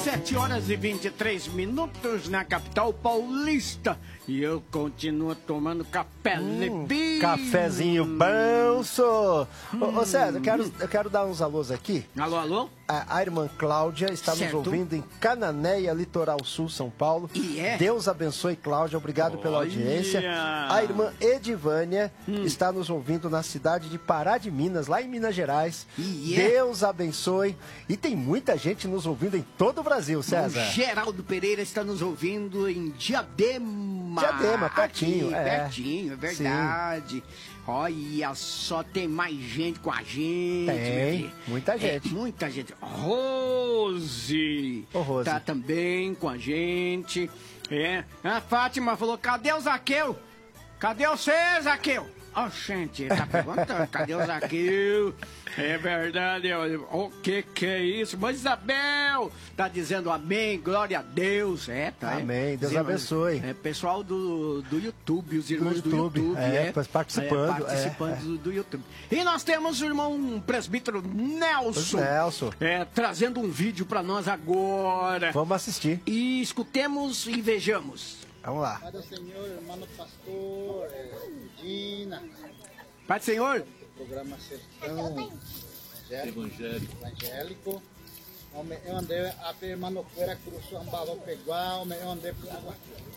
7h23 na capital paulista. E eu continuo tomando café levinho. Cafezinho bom, só. Ô César, eu quero dar uns alôs aqui. Alô, alô? A irmã Cláudia está nos ouvindo em Cananéia, Litoral Sul, São Paulo. Deus abençoe, Cláudia. Obrigado pela audiência. A irmã Edivânia está nos ouvindo na cidade de Pará de Minas, lá em Minas Gerais. Deus abençoe. E tem muita gente nos ouvindo em todo o Brasil, César. O Geraldo Pereira está nos ouvindo em Diadema. Diadema, pertinho. Aqui, pertinho, é verdade. Sim. Olha só, tem mais gente com a gente. Tem, muita gente. Muita gente. Rose. Rose tá também com a gente. A Fátima falou, cadê o Zaqueu? Cadê você, Zaqueu? Gente, tá perguntando, cadê o Zaqueu? É verdade, o que é isso? Mas Isabel tá dizendo amém, glória a Deus. Tá. Amém, Deus abençoe. Pessoal do YouTube, os irmãos do YouTube. Participando. Do YouTube. E nós temos o irmão presbítero Nelson. Trazendo um vídeo pra nós agora. Vamos assistir. E escutemos e vejamos. Vamos lá. Pai do Senhor, irmão pastor, Dina. Pai do Senhor. Programa Sertão Evangélico. Eu andei a irmão Fuera Cruz, Ambaló Pegual, eu andei por água.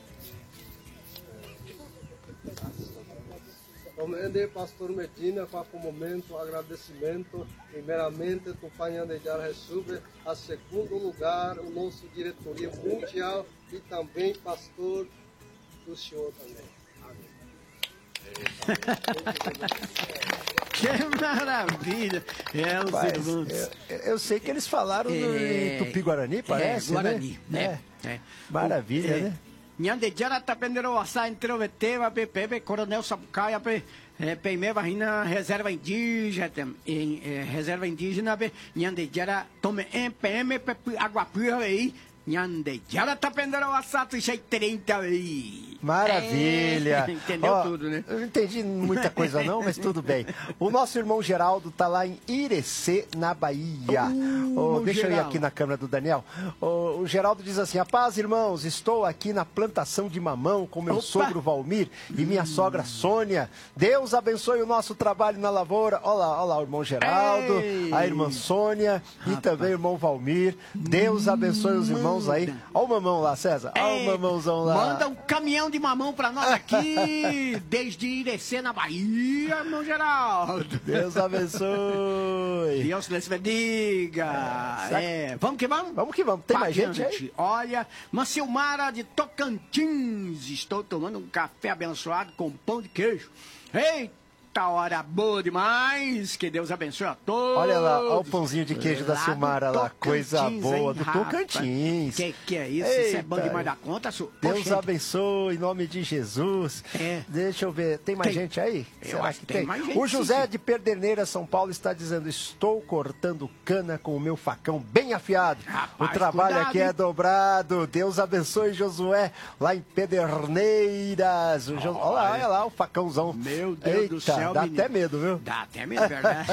Comende Pastor Medina para o momento agradecimento, primeiramente do Pai Andejar recebe a segundo lugar o nosso diretoria mundial e também pastor do senhor também. Que maravilha! Os irmãos. Eu sei que eles falaram no Tupi-Guarani, parece, Guarani, né? Maravilha, né? Nyandejara tapendero asa introvete PP Coronel Sapucaia PM Varrina reserva indígena reserva indígena Nyandejara tome PM Aguapira aí Nyandejara tapendero asa 30 aí. Maravilha! Entendeu tudo, né? Eu não entendi muita coisa não, mas tudo bem. O nosso irmão Geraldo está lá em Irecê, na Bahia. Deixa eu ir aqui na câmera do Daniel. O Geraldo diz assim, a paz, irmãos, estou aqui na plantação de mamão com meu sogro Valmir e minha sogra Sônia. Deus abençoe o nosso trabalho na lavoura. Olha lá o irmão Geraldo, a irmã Sônia e também o irmão Valmir. Deus abençoe os irmãos aí. Olha o mamão lá, César. Olha o mamãozão lá. Manda um caminhão de mamão pra nós aqui, desde Irecê, na Bahia, irmão Geraldo. Deus abençoe. Deus lhes bendiga. Vamos que vamos? Vamos que vamos. Tem mais gente aí? Olha, Silmara de Tocantins. Estou tomando um café abençoado com pão de queijo. Eita, hora boa demais. Que Deus abençoe a todos. Olha lá, olha o pãozinho de queijo da Silmara lá. Coisa boa, do Tocantins. Que é isso? Eita. Isso é bom demais da conta, Deus abençoe, em nome de Jesus. Deixa eu ver, tem mais gente aí? Eu acho que tem mais gente. O José de Perderneira, São Paulo, está dizendo, estou cortando cana com o meu facão bem afiado. Rapaz, o trabalho cuidado, aqui é dobrado. Deus abençoe, Josué, lá em Pederneiras. Olha lá o facãozão. Meu Deus do céu. Dá até medo, viu? Dá até medo, verdade?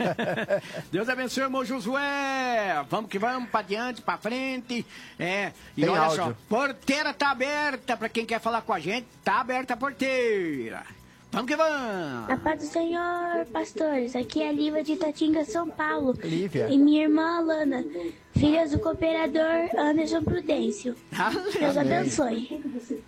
Deus abençoe, irmão Josué. Vamos que vamos, pra diante, pra frente. E tem olha áudio. só, porteira tá aberta pra quem quer falar com a gente. Tá aberta a porteira. Vamos que vamos! A paz do Senhor, pastores. Aqui é a Lívia de Itatinga, São Paulo. Lívia. E minha irmã Alana, filhas do cooperador Anderson Prudêncio. Deus abençoe.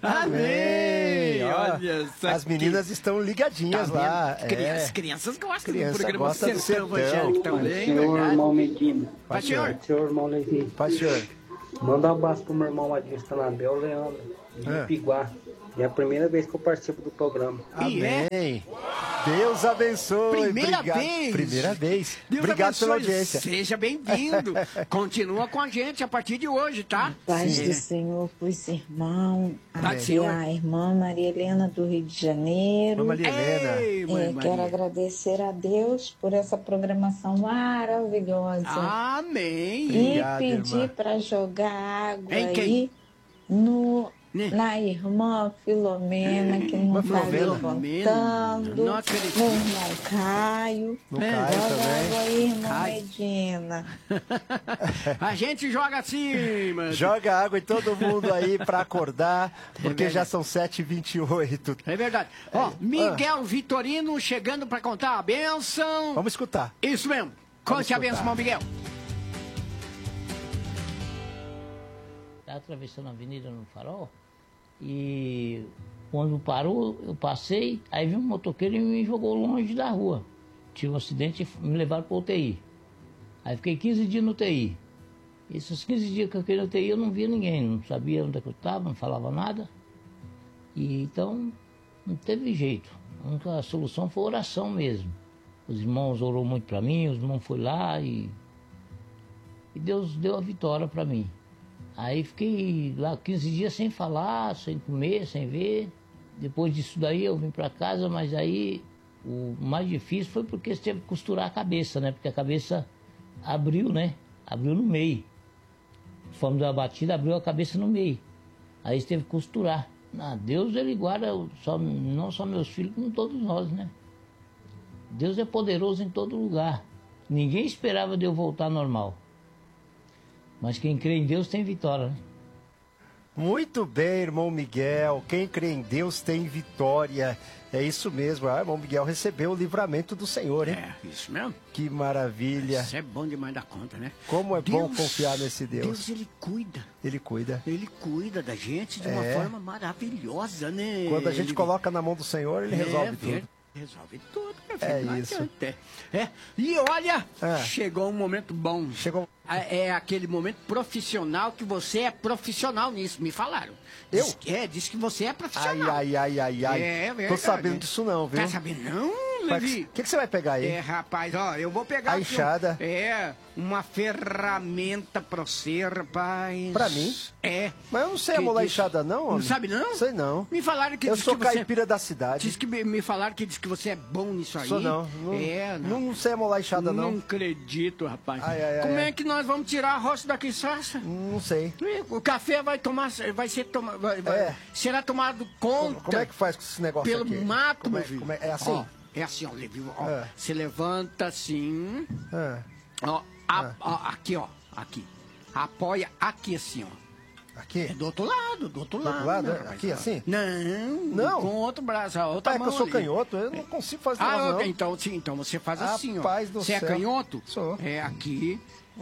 Amém! Olha só. As meninas estão ligadinhas lá. As crianças gostam do programa gosta do Sertão Evangélico também. Senhor irmão Medina. Pai, senhor. Senhor irmão Levi. Pai, senhor. Manda um abraço pro meu irmão Adilson Anabel Leandro, de Piguá. É a primeira vez que eu participo do programa. Amém. Deus abençoe. Primeira vez. Primeira vez. Deus Obrigado abençoe. pela audiência. Seja bem-vindo. Continua com a gente a partir de hoje, tá? Paz do Senhor pros irmãos. Aqui a irmã Maria Helena do Rio de Janeiro. Maria Helena. Quero agradecer a Deus por essa programação maravilhosa. Amém. E pedir para jogar água aí no na irmã Filomena, que não está levantando, Não acredito. no irmão Caio. No Caio Joga também. água aí, irmão Medina. A gente joga assim, mano. Joga água em todo mundo aí pra acordar, porque já são 7h28. É verdade. Ó, Miguel Vitorino chegando pra contar a bênção. Vamos escutar. Isso mesmo. Conte a bênção, irmão Miguel. Tá atravessando a avenida no farol e quando parou, eu passei, aí vi um motoqueiro e me jogou longe da rua. Tive um acidente e me levaram para UTI. Aí fiquei 15 dias no UTI. Esses 15 dias que eu fiquei no UTI eu não via ninguém, não sabia onde é que eu estava, não falava nada. E então não teve jeito. A única solução foi oração mesmo. Os irmãos orou muito para mim, os irmãos foram lá e Deus deu a vitória para mim. Aí fiquei lá 15 dias sem falar, sem comer, sem ver. Depois disso daí eu vim para casa, mas aí o mais difícil foi porque você teve que costurar a cabeça, né? Porque a cabeça abriu, né? Abriu no meio. Fomos da batida, abriu a cabeça no meio. Aí você teve que costurar. Deus, ele guarda não só meus filhos, como todos nós, né? Deus é poderoso em todo lugar. Ninguém esperava de eu voltar normal. Mas quem crê em Deus tem vitória, né? Muito bem, irmão Miguel. Quem crê em Deus tem vitória. É isso mesmo. Irmão Miguel recebeu o livramento do Senhor, hein? É, isso mesmo. Que maravilha. Isso é bom demais da conta, né? Como é bom confiar nesse Deus. Deus, ele cuida. Ele cuida. Ele cuida da gente de uma forma maravilhosa, né? Quando a gente coloca na mão do Senhor, ele resolve tudo. Resolve tudo, meu filho. É isso. E olha, chegou um momento bom. Chegou. É aquele momento profissional que você é profissional nisso, me falaram. Eu? Diz que você é profissional. Ai. É verdade. Tô sabendo disso não, viu? Tá sabendo não, Levi? O que você vai pegar aí? Rapaz, ó, eu vou pegar A aqui enxada. uma ferramenta pra você, rapaz. Pra mim? É. Mas eu não sei amolar enxada não, homem. Não sabe não? Sei não. Me falaram que Eu diz sou que você... caipira da cidade. Diz que me falaram que diz que você é bom nisso aí. Sou não. Não sei amolar enxada não. Não acredito, rapaz. Ai, Como é que nós vamos tirar a roça daqui, Sassa? Não sei. O café será tomado conta. Como é que faz com esse negócio pelo aqui? mato, meu filho. É assim? Ó, é assim, ó, Levi. Ó, você levanta assim. Ó, aqui, ó. Aqui. Apoia aqui assim, ó. Aqui? É do outro lado, do outro lado. Lado? Aqui, assim? Não. Com o outro braço, a outra É que mão eu sou ali. canhoto, eu não consigo fazer isso não. Então, sim, então você faz assim, ó. Rapaz do Você é céu. canhoto? Sou. É aqui.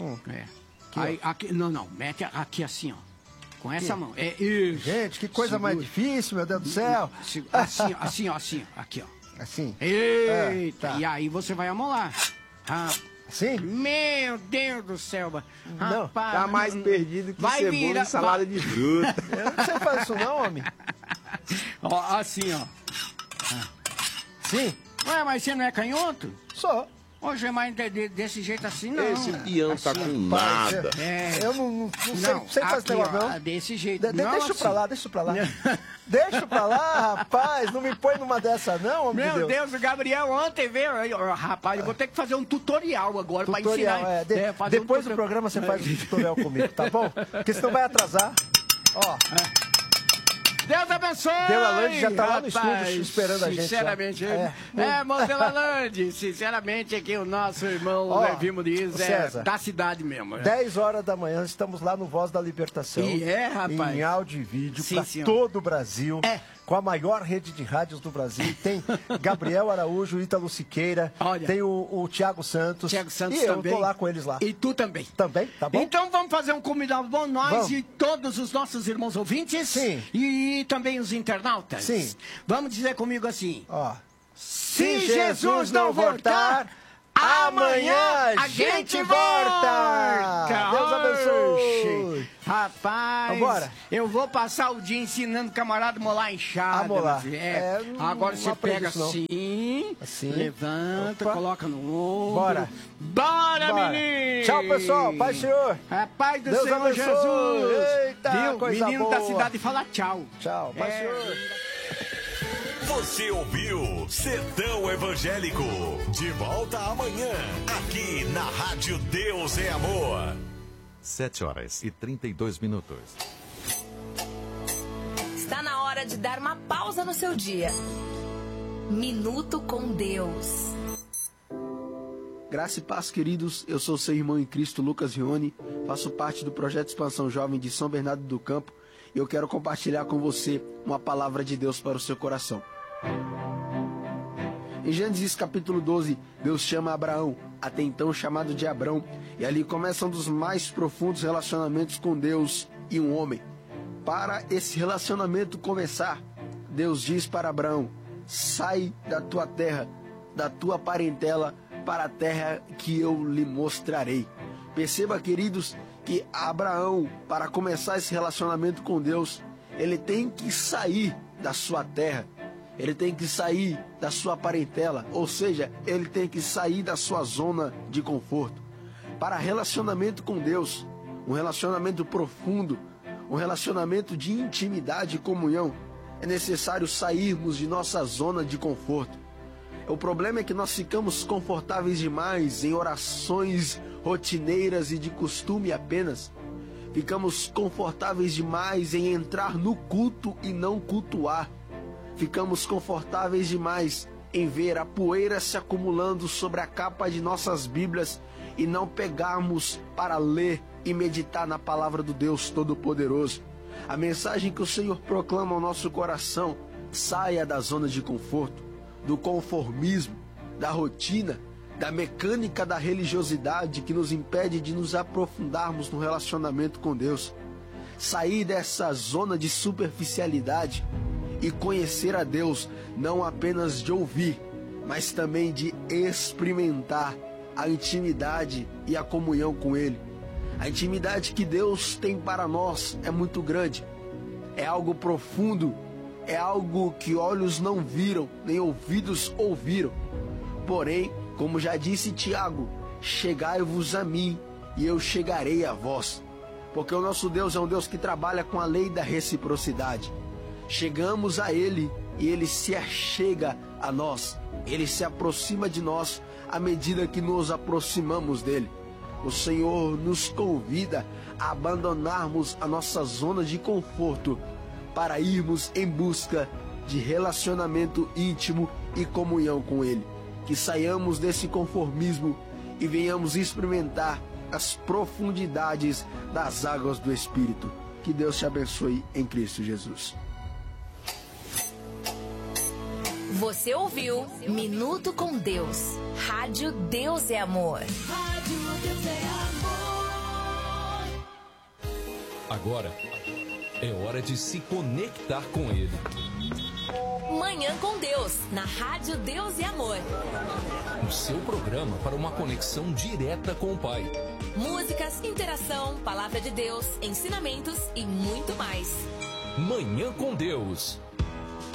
Aí, aqui, não, mete aqui assim, ó. Com essa mão. É isso. Gente, que coisa mais difícil, meu Deus do céu. Assim, ó, aqui, ó. Assim? Eita, tá. e aí você vai amolar. Assim? Meu Deus do céu, rapaz. Tá mais perdido que vai cebola virar, e salada de fruta. Eu não sei fazer isso não, homem. Ó, assim, ó. Sim? Ué, mas você não é canhoto? Sou. Hoje é mais desse jeito assim, não. Esse peão tá com nada. Eu não sei fazer esse negócio não. Desse jeito. Deixa pra lá. Deixa pra lá, rapaz. Não me põe numa dessa não, homem de Meu Deus. Deus, o Gabriel ontem veio. Rapaz, eu vou ter que fazer um tutorial agora pra ensinar. Depois do programa você faz um tutorial comigo, tá bom? Porque senão vai atrasar. Ó. Deus abençoe! Delalande já tá lá no rapaz, estúdio esperando a gente. Sinceramente, irmão Delalande, sinceramente, aqui o nosso irmão Levi Muniz César, da cidade mesmo. 10 horas da manhã, estamos lá no Voz da Libertação. E rapaz. Em áudio e vídeo, Sim, pra senhor. todo o Brasil. Com a maior rede de rádios do Brasil. Tem Gabriel Araújo, Ítalo Siqueira. Olha. Tem o Thiago Santos. Thiago Santos e também. eu tô lá com eles lá. E tu também. Também, tá bom? Então vamos fazer um combinado bom, nós Vamos. e todos os nossos irmãos ouvintes. Sim. E também os internautas. Sim. Vamos dizer comigo assim. Ó. Se Jesus não voltar, amanhã a gente volta! Deus abençoe! Rapaz, Vambora. eu vou passar o dia ensinando o camarada a molar enxada. A molar. Agora não você aprendi pega isso, não. assim, levanta, Opa. coloca no ombro. Bora. Bora, menino! Tchau, pessoal. Paz, Senhor. Paz do Deus Senhor abençoe. Jesus! Eita, Viu? coisa Menino boa. da cidade fala tchau. Tchau. Paz, Senhor. Você ouviu Sertão Evangélico. De volta amanhã, aqui na Rádio Deus é Amor. 7 horas e 32 minutos. hora de dar uma pausa no seu dia. Minuto com Deus. Graça e paz, queridos. Eu sou seu irmão em Cristo, Lucas Rione. Faço parte do Projeto Expansão Jovem de São Bernardo do Campo. E eu quero compartilhar com você uma palavra de Deus para o seu coração. Em Gênesis capítulo 12, Deus chama Abraão, até então chamado de Abrão. E ali começa um dos mais profundos relacionamentos com Deus e um homem. Para esse relacionamento começar, Deus diz para Abraão: sai da tua terra, da tua parentela, para a terra que eu lhe mostrarei. Perceba, queridos, que Abraão, para começar esse relacionamento com Deus, ele tem que sair da sua terra, ele tem que sair da sua parentela, ou seja, ele tem que sair da sua zona de conforto. Para relacionamento com Deus, um relacionamento profundo, um relacionamento de intimidade e comunhão, é necessário sairmos de nossa zona de conforto. O problema é que nós ficamos confortáveis demais em orações rotineiras e de costume apenas. Ficamos confortáveis demais em entrar no culto e não cultuar. Ficamos confortáveis demais em ver a poeira se acumulando sobre a capa de nossas Bíblias e não pegarmos para ler e meditar na palavra do Deus Todo-Poderoso. A mensagem que o Senhor proclama ao nosso coração: saia da zona de conforto, do conformismo, da rotina, da mecânica da religiosidade que nos impede de nos aprofundarmos no relacionamento com Deus. Sair dessa zona de superficialidade e conhecer a Deus, não apenas de ouvir, mas também de experimentar a intimidade e a comunhão com Ele. A intimidade que Deus tem para nós é muito grande, é algo profundo, é algo que olhos não viram, nem ouvidos ouviram. Porém, como já disse Tiago, chegai-vos a mim e eu chegarei a vós. Porque o nosso Deus é um Deus que trabalha com a lei da reciprocidade. Chegamos a Ele e Ele se achega a nós. Ele se aproxima de nós à medida que nos aproximamos dEle. O Senhor nos convida a abandonarmos a nossa zona de conforto para irmos em busca de relacionamento íntimo e comunhão com Ele. Que saiamos desse conformismo e venhamos experimentar as profundidades das águas do Espírito. Que Deus te abençoe em Cristo Jesus. Você ouviu Minuto com Deus. Rádio Deus é Amor. Rádio Deus é Amor. Agora é hora de se conectar com Ele. Manhã com Deus, na Rádio Deus é Amor. O seu programa para uma conexão direta com o Pai. Músicas, interação, palavra de Deus, ensinamentos e muito mais. Manhã com Deus.